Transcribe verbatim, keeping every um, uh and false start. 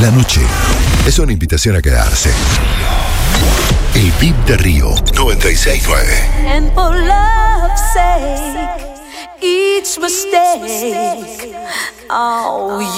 La noche es una invitación a quedarse. El V I P de Río noventa y seis punto nueve. And for love's sake, each mistake, oh,